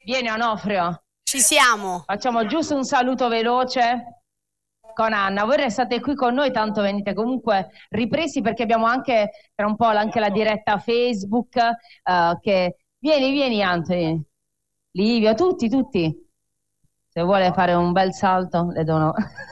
Vieni Onofrio. Ci siamo. Facciamo giusto un saluto veloce con Anna. Voi restate qui con noi, tanto venite comunque ripresi perché abbiamo anche tra un po' anche la diretta Facebook che... Vieni Anthony, Livio, tutti. Se vuole fare un bel salto, le dono.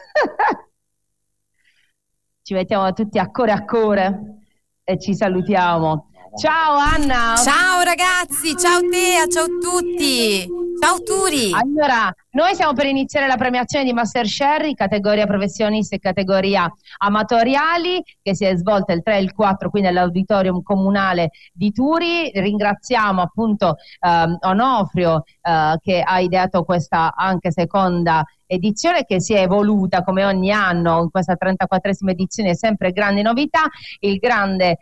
Ci mettiamo tutti a core e ci salutiamo. Ciao Anna! Ciao ragazzi, ciao Tea, ciao tutti! Ciao Turi! Allora, noi siamo per iniziare la premiazione di Masterchef, categoria professionisti e categoria amatoriali, che si è svolta il 3 e il 4 qui nell'auditorium comunale di Turi. Ringraziamo appunto Onofrio che ha ideato questa anche seconda edizione, che si è evoluta come ogni anno in questa 34esima edizione, sempre grandi novità, il grande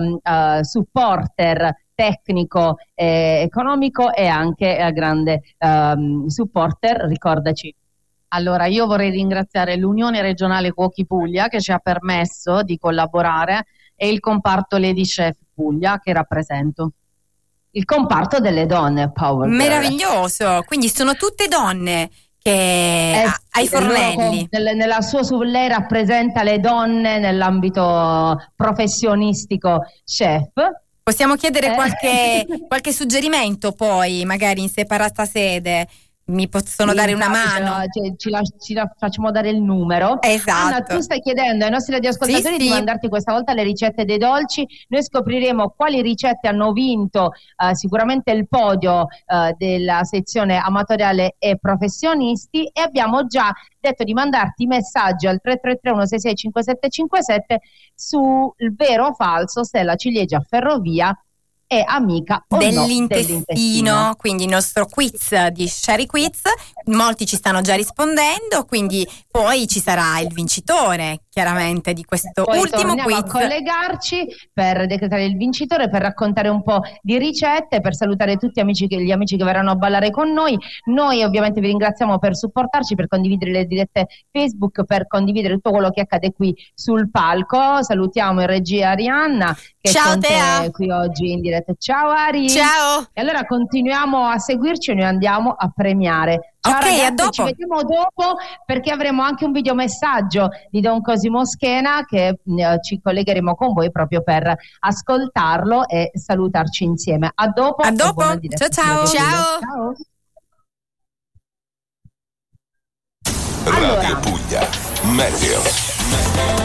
supporter tecnico economico e anche grande supporter, ricordaci. Allora, io vorrei ringraziare l'Unione Regionale Cuochi Puglia che ci ha permesso di collaborare e il comparto Lady Chef Puglia che rappresento. Il comparto delle donne, Power Girl. Meraviglioso, quindi sono tutte donne che ai fornelli. Lei rappresenta le donne nell'ambito professionistico chef. Possiamo chiedere qualche suggerimento poi, magari in separata sede? Mi possono dare una mano? Ci facciamo dare il numero. Esatto. Anna, tu stai chiedendo ai nostri radioascoltatori di mandarti questa volta le ricette dei dolci. Noi scopriremo quali ricette hanno vinto sicuramente il podio della sezione amatoriale e professionisti, e abbiamo già detto di mandarti messaggi al 333 166 5757 sul vero o falso se la ciliegia ferrovia è amica o dell'intestino. Quindi il nostro quiz di Sherry Quiz, molti ci stanno già rispondendo, quindi poi ci sarà il vincitore chiaramente di questo poi ultimo quiz. A collegarci per decretare il vincitore, per raccontare un po' di ricette, per salutare tutti gli amici che verranno a ballare con noi. Noi ovviamente vi ringraziamo per supportarci, per condividere le dirette Facebook, per condividere tutto quello che accade qui sul palco. Salutiamo in regia Arianna che ciao, è con Tea. te qui oggi in diretta. Ciao Ari. Ciao. E allora continuiamo a seguirci e noi andiamo a premiare. Ciao ok, ragazzi, a dopo. ci vediamo dopo perché avremo anche un videomessaggio di Don Cosimo Schena che ci collegheremo con voi proprio per ascoltarlo e salutarci insieme. A dopo. A dopo. Ciao. Ciao. Radio Puglia Meteo.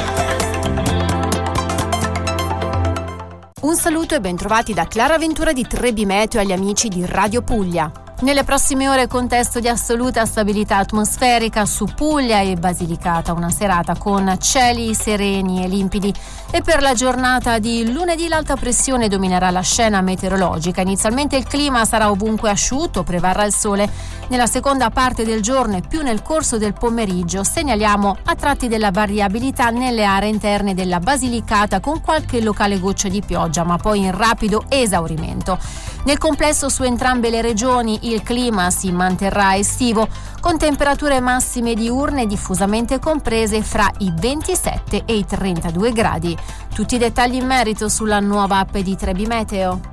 Un saluto e bentrovati da Clara Ventura di Trebi Meteo agli amici di Radio Puglia. Nelle prossime ore contesto di assoluta stabilità atmosferica su Puglia e Basilicata, una serata con cieli sereni e limpidi, e per la giornata di lunedì l'alta pressione dominerà la scena meteorologica. Inizialmente il clima sarà ovunque asciutto, prevarrà il sole nella seconda parte del giorno e più nel corso del pomeriggio. Segnaliamo a tratti della variabilità nelle aree interne della Basilicata con qualche locale goccia di pioggia, ma poi in rapido esaurimento. Nel complesso su entrambe le regioni il clima si manterrà estivo, con temperature massime diurne diffusamente comprese fra i 27 e i 32 gradi. Tutti i dettagli in merito sulla nuova app di Trebi Meteo.